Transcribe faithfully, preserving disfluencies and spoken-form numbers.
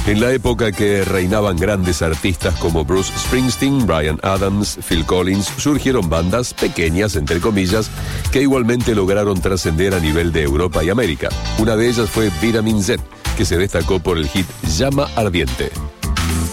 En la época que reinaban grandes artistas como Bruce Springsteen, Bryan Adams, Phil Collins, surgieron bandas pequeñas, entre comillas, que igualmente lograron trascender a nivel de Europa y América. Una de ellas fue Vitamin Z, que se destacó por el hit Llama Ardiente.